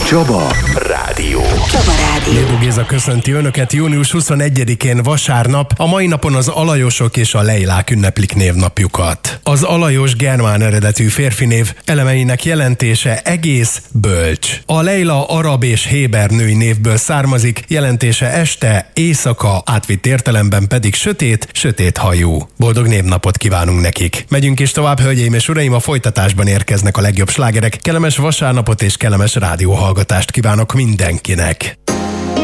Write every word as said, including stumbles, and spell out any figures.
Csaba Rádió. Csaba Rádió. Lédó Géza köszönti Önöket. Június huszonegyedikén vasárnap, a mai napon az Alajosok és a Leilák ünneplik névnapjukat. Az Alajos germán eredetű férfinév, elemeinek jelentése egész, bölcs. A Leila arab és héber női névből származik, jelentése este, éjszaka, átvitt értelemben pedig sötét, sötét hajú. Boldog névnapot kívánunk nekik. Megyünk is tovább, hölgyeim és uraim, a folytatásban érkeznek a legjobb slágerek. Kellemes vasárnapot és kellemes rádióhallgatást kívánok mindenkinek.